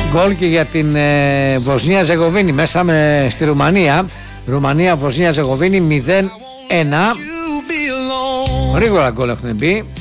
Γκολ και για την Βοσνία Ζεγοβίνη μέσα στη Ρουμανία. Ρουμανία Βοσνία Ζεγοβίνη 0-1. Γρήγορα γκολ έχουν μπει.